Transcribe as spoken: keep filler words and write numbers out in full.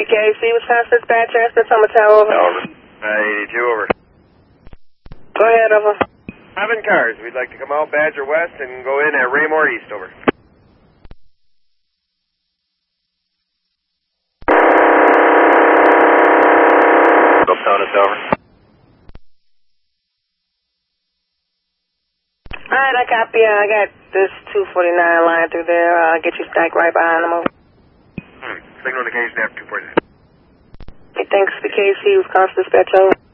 K C, Wisconsin Dispatch, Transfer Summer Tower, over. Over. eighty-two, over. Go ahead, over. Seven cars. We'd like to come out Badger West and go in at Raymore East, over. It's over. Alright, I copy. Uh, I got this two forty-nine line through there. I'll uh, get you stacked right behind them. Over. Hmm. Signal indication after two forty-nine. Hey, thanks for K C, Wisconsin Dispatch, over.